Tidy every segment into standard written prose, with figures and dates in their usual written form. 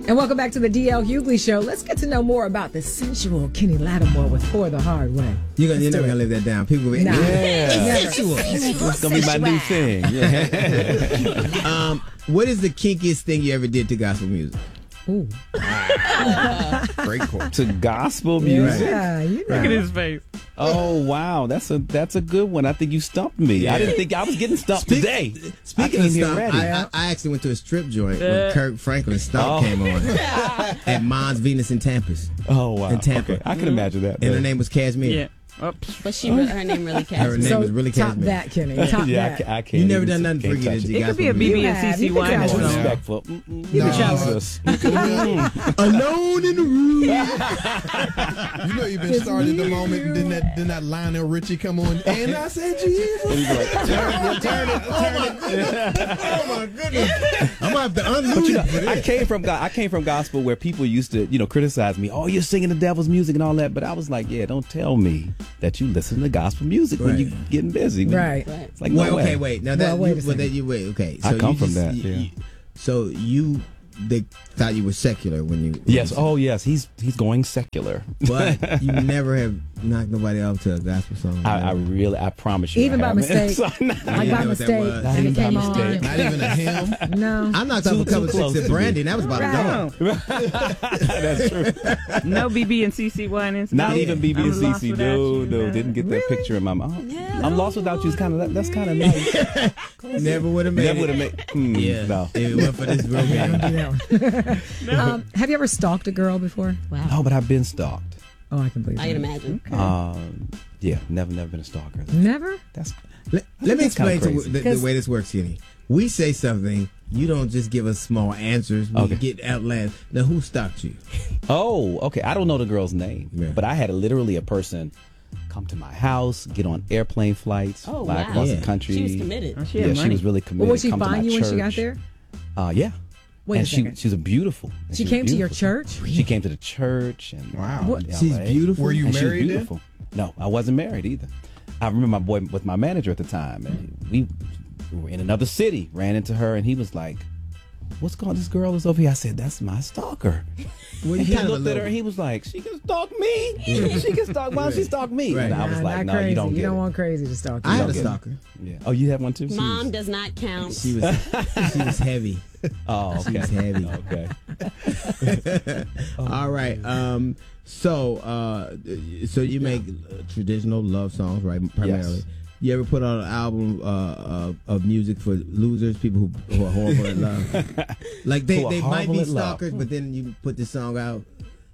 And welcome back to the DL Hughley Show. Let's get to know more about the sensual Kenny Lattimore with For the Hard Way. You're never going to live that down. People will be, sensual. It's going to be my new thing. Yeah. What is the kinkiest thing you ever did to gospel music? Ooh. Great quote. To gospel music? Yeah, you know. Look at his face. Oh, wow. That's a good one. I think you stumped me. Yeah. I didn't think I was getting stumped today. Speaking of stump, I actually went to a strip joint when Kirk Franklin's stump came on at Mons, Venus, and Tampa's. Oh, wow. In Tampa. Okay. I can imagine that. And her name was Cashmere. Yeah. But her name really Cashmere. Her name was really top Cashmere. that, Kenny. Top that. I can't. You never done nothing freaky that you It could be a BB and CC Wine. Disrespectful. Jesus. Alone in the room. You know you've been started the moment, and then that Lionel Richie come on, and I said Jesus. And he's like, Turn it. Oh my goodness. I'm gonna have to unload but you know, it. I came from gospel where people used to, criticize me. Oh, you're singing the devil's music and all that. But I was like, yeah, don't tell me that you listen to gospel music when you're getting busy. Right. It's like, Well, no way. okay, wait. Now that wait a second. okay. So I come you from just- that. you- So they thought you were secular when you. Yes. Oh, yes. He's going secular. But you never have knocked nobody off to a gospel song. I promise you. Even I by haven't. mistake. So, Like by know what mistake. that was. And it came on. Not even a hymn. No. I knocked off a couple of close sticks to at Brandy, and that was about a dog. That's true. No BB and CC Wine incident. Not even BB and I'm lost CC. without you. No, didn't get that picture in my mind. I'm lost without you. That's kind of nice. Never would have made Never it. would have made. Yeah. No. If it went for this program. Have you ever stalked a girl before? Wow. No, but I've been stalked. Oh, I can believe I can that. imagine. Yeah, never been a stalker. Never? That's Let me that's kinda explain crazy. the way this works, Kenny. We say something, you don't just give us small answers. We get outlandish. Now, who stalked you? Oh, okay. I don't know the girl's name, but I had literally a person come to my house, get on airplane flights, Oh, fly wow. across Yeah. the country. She was committed. She had Yeah, she money. was really committed. Well, would she come to find my you when she got church. there? Yeah. Wait and a second. she was a beautiful. and She was came to your beautiful. church? She came to the church and Wow. in She's LA. beautiful. Were you And she was married then? beautiful. No, I wasn't married either. I remember my boy with my manager at the time, and we were in another city. Ran into her, and he was like, "What's going on? This girl is over here." I said, "That's my stalker." Well, And you he kind of looked at her, and he was like, "She can stalk me. She can stalk. Why don't she stalk me?" Right. And I was Nah, like, not "No, crazy. you don't get You don't it." want crazy to stalk you. I had a get it. stalker. Yeah. Oh, you have one too? Mom does not count. She was heavy. Oh, okay. She was heavy. Okay. All right. So you make traditional love songs, right? Primarily. Yes. You ever put out an album of music for losers, people who are horrible at love? Like Who are they might horrible be at love. stalkers, but then you put this song out.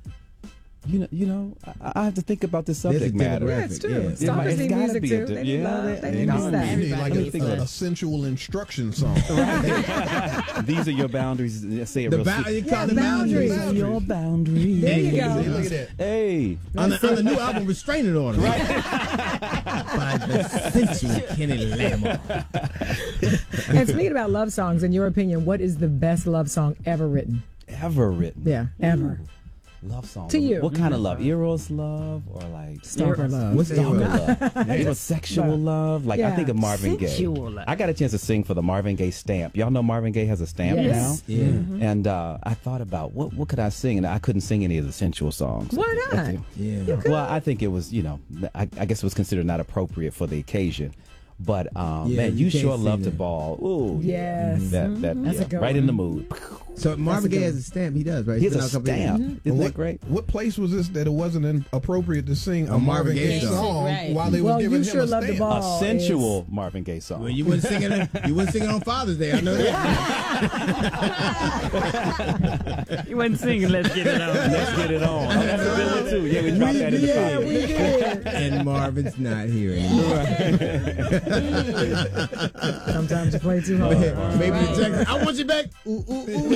I have to think about this There's a subject matter. Yeah, it's true. Yeah. Stalkers It's need gotta music be too. They need love. They need all that. You need like Everything a else. sensual instruction song. These are your boundaries. Say it The real you sweet. call the boundaries. boundaries. Your boundaries. There you go. Look at that. Hey. On the new album, Restraining Order. Right. By the sensual Kenny Lattimore. And speaking about love songs, in your opinion, what is the best love song ever written? Ever written. Yeah, ever. Love song. To you. What kind of love? Eros love or like Stalker love. What's stalker Eros? love? You know, sexual love. Like I Yeah. think of Marvin Gaye. Sensual love. I got a chance to sing for the Marvin Gaye stamp. Y'all know Marvin Gaye has a stamp Yes. now. Yeah. And I thought about what could I sing, and I couldn't sing any of the sensual songs. Why not? Yeah. Well, I think it was, I guess it was considered not appropriate for the occasion. But man, you you can't sure sing love to that. ball. Ooh, Yes. that That's a yeah, good right one. in the mood. So Marvin Gaye has a stamp. He does, right? He has He's a been out couple years. stamp. Isn't that great? What place was this that it wasn't appropriate to sing a Marvin Gaye song Right. while they Well, was you giving sure him a love the stamp? ball. A sensual Marvin Gaye song. Well, you wouldn't sing it. You wouldn't sing it on Father's Day. I know that. You wasn't singing Let's Get It On. Let's get it on. Oh, that's a villain too. Yeah, we dropped that in the fire. we did. And Marvin's not here anymore. Sometimes you play too hard. Maybe the Jackson. I want you back. Ooh, ooh, ooh.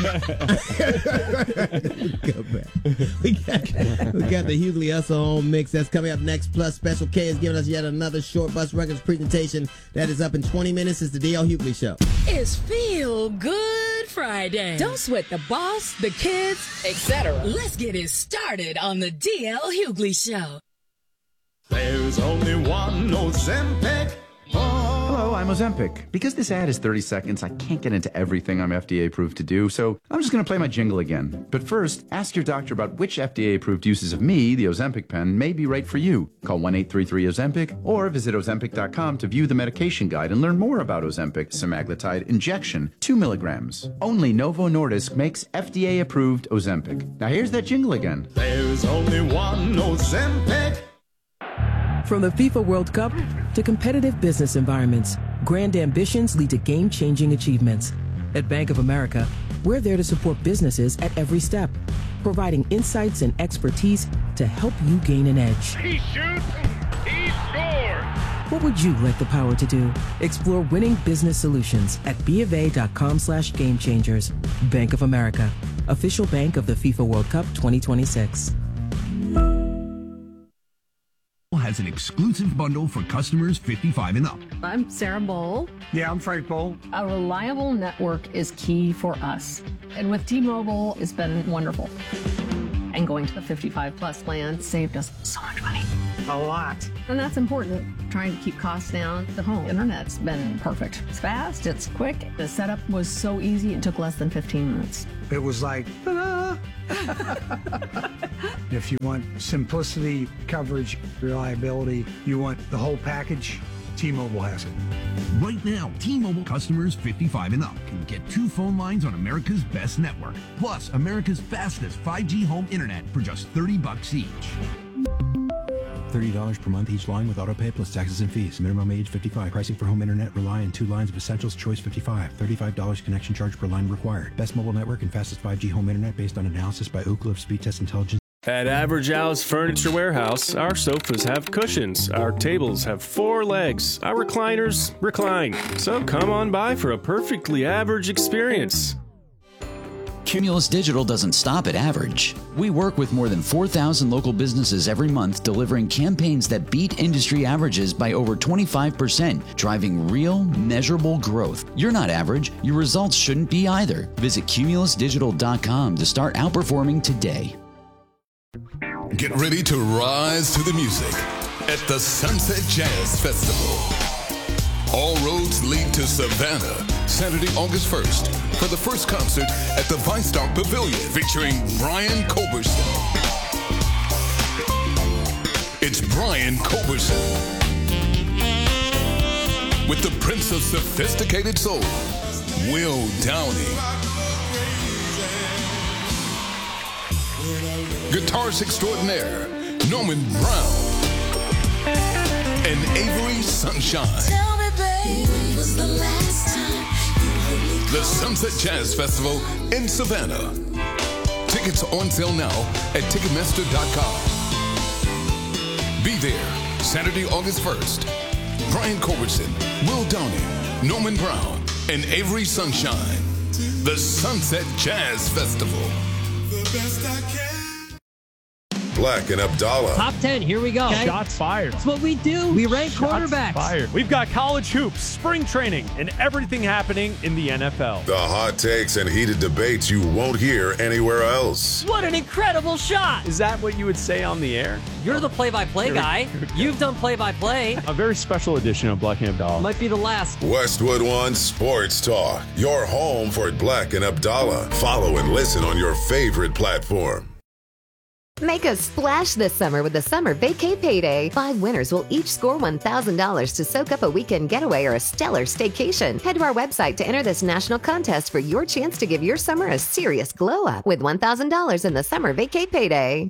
Go back. We got the Hughley Hustle mix that's coming up next. Plus, Special K is giving us yet another Short Bus Records presentation that is up in 20 minutes. It's the DL Hughley Show. It's Feel Good Friday. Don't sweat the boss, the kids, etc. Let's get it started on the DL Hughley Show. There's only one Ozempic. Hello, I'm Ozempic. Because this ad is 30 seconds, I can't get into everything I'm FDA approved to do, so I'm just going to play my jingle again. But first, ask your doctor about which FDA approved uses of me, the Ozempic pen, may be right for you. Call 1-833-OZEMPIC or visit Ozempic.com to view the medication guide and learn more about Ozempic semaglutide injection, 2 milligrams. Only Novo Nordisk makes FDA approved Ozempic. Now here's that jingle again. There's only one Ozempic. From the FIFA World Cup to competitive business environments, grand ambitions lead to game-changing achievements. At Bank of America, we're there to support businesses at every step, providing insights and expertise to help you gain an edge. He shoots, he scores. What would you like the power to do? Explore winning business solutions at BofA.com/gamechangers. Bank of America, official bank of the FIFA World Cup 2026. Has an exclusive bundle for customers 55 and up. I'm Sarah Bowl. Yeah, I'm Frank Bowl. A reliable network is key for us. And with T-Mobile, it's been wonderful. And going to the 55 plus plan saved us so much money. A lot. And that's important. Trying to keep costs down. The home internet's been perfect. It's fast, it's quick. The setup was so easy, it took less than 15 minutes. It was like, ta-da! If you want simplicity, coverage, reliability, you want the whole package, T-Mobile has it. Right now, T-Mobile customers 55 and up can get 2 phone lines on America's best network, plus America's fastest 5G home internet for just $30 each. $30 per month each line with autopay plus taxes and fees. Minimum age 55. Pricing for home internet rely on 2 lines of Essentials Choice 55. $35 connection charge per line required. Best mobile network and fastest 5G home internet based on analysis by Ookla of Speed Test Intelligence. At Average Al's Furniture Warehouse, our sofas have cushions, our tables have 4 legs, our recliners recline. So come on by for a perfectly average experience. Cumulus Digital doesn't stop at average. We work with more than 4,000 local businesses every month, delivering campaigns that beat industry averages by over 25%, driving real, measurable growth. You're not average. Your results shouldn't be either. Visit cumulusdigital.com to start outperforming today. Get ready to rise to the music at the Sunset Jazz Festival. All roads lead to Savannah, Saturday, August 1st, for the first concert at the Vicestock Pavilion featuring Brian Culberson. It's Brian Culberson with the Prince of Sophisticated Soul, Will Downing. Guitarist extraordinaire, Norman Brown. And Avery Sunshine. Tell me, babe, was the last time you heard me call? The Sunset Jazz Festival in Savannah. Tickets on sale now at Ticketmaster.com. Be there Saturday, August 1st. Brian Culberson, Will Downing, Norman Brown, and Avery Sunshine. The Sunset Jazz Festival. The best I can. Black and Abdallah. Top 10, here we go. Okay. Shots fired. That's what we do. We rank quarterbacks. Fired. We've got college hoops, spring training, and everything happening in the NFL. The hot takes and heated debates you won't hear anywhere else. What an incredible shot. Is that what you would say on the air? You're the play-by-play guy. You've done play-by-play. A very special edition of Black and Abdallah. Might be the last. Westwood One Sports Talk. Your home for Black and Abdallah. Follow and listen on your favorite platform. Make a splash this summer with the Summer Vacay Payday. 5 winners will each score $1,000 to soak up a weekend getaway or a stellar staycation. Head to our website to enter this national contest for your chance to give your summer a serious glow up with $1,000 in the Summer Vacay Payday.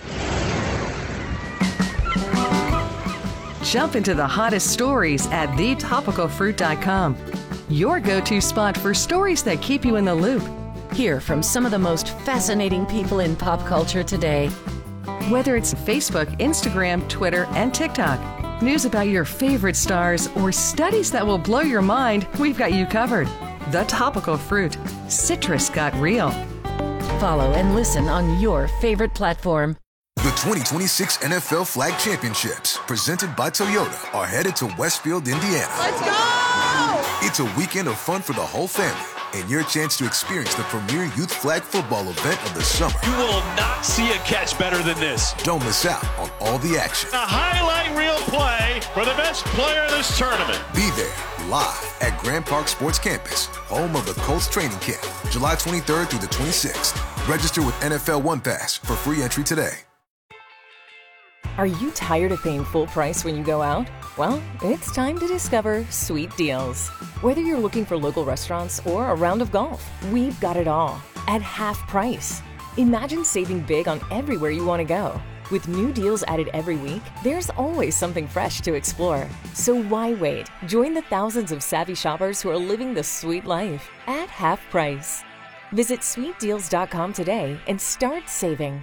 Jump into the hottest stories at thetopicalfruit.com. Your go-to spot for stories that keep you in the loop. Hear from some of the most fascinating people in pop culture today. Whether it's Facebook, Instagram, Twitter, and TikTok, news about your favorite stars, or studies that will blow your mind, we've got you covered. The Topical Fruit. Citrus got real. Follow and listen on your favorite platform. The 2026 NFL Flag Championships, presented by Toyota, are headed to Westfield, Indiana. Let's go! It's a weekend of fun for the whole family. and your chance to experience the premier youth flag football event of the summer. You will not see a catch better than this. Don't miss out on all the action. A highlight reel play for the best player in this tournament. Be there live at Grand Park Sports Campus, home of the Colts training camp, July 23rd through the 26th. Register with NFL One Pass for free entry today. Are you tired of paying full price when you go out? Well, it's time to discover Sweet Deals. Whether you're looking for local restaurants or a round of golf, we've got it all at half price. Imagine saving big on everywhere you want to go. With new deals added every week, there's always something fresh to explore. So why wait? Join the thousands of savvy shoppers who are living the sweet life at half price. Visit sweetdeals.com today and start saving.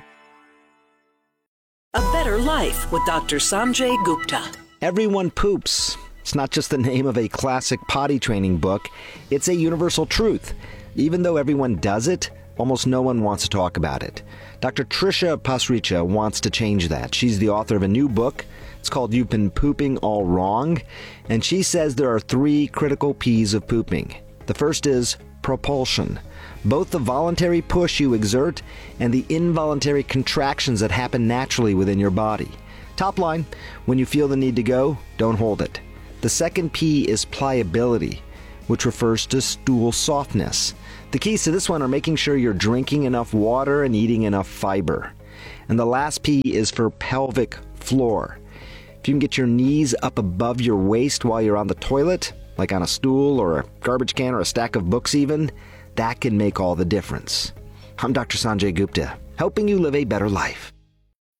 A Better Life with Dr. Sanjay Gupta. Everyone poops. It's not just the name of a classic potty training book. It's a universal truth. Even though everyone does it, almost no one wants to talk about it. Dr. Trisha Pasricha wants to change that. She's the author of a new book. It's called You've Been Pooping All Wrong. And she says there are 3 critical P's of pooping. The first is propulsion. Both the voluntary push you exert and the involuntary contractions that happen naturally within your body. Top line, when you feel the need to go, don't hold it. The second P is pliability, which refers to stool softness. The keys to this one are making sure you're drinking enough water and eating enough fiber. And the last P is for pelvic floor. If you can get your knees up above your waist while you're on the toilet, like on a stool or a garbage can or a stack of books even, that can make all the difference. I'm Dr. Sanjay Gupta, helping you live a better life.